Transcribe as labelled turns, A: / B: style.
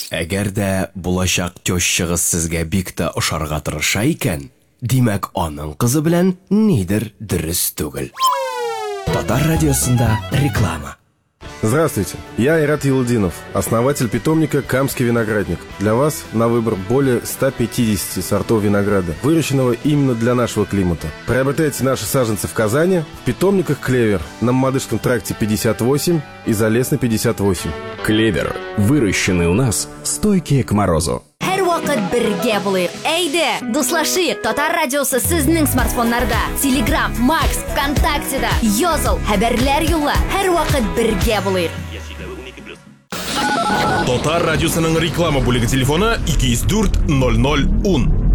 A: Әгәр дә булачак тещыгыз сезгә бик тә ошарга тырыша икән, димәк аның кызы белән нидер дөрес түгел. Татар радиосында реклама.
B: Здравствуйте, я Айрат Елдинов, основатель питомника «Камский виноградник». Для вас на выбор более 150 сортов винограда, выращенного именно для нашего климата. Приобретайте наши саженцы в Казани, в питомниках «Клевер» на Мамадышском тракте 58 и Залесной 58.
C: «Клевер» выращенный у нас, стойкие к морозу.
D: Вакыт бергә булыйк. Әйдә, дуслашыйк. Татар радиосы сезнең смартфоннарда. Telegram, Max, ВКонтактеда. Языл, хәбәрләр юлла. Һәр вакыт бергә булыйк.
E: Татар радиосының реклама бүлеге телефоны 204 00 10.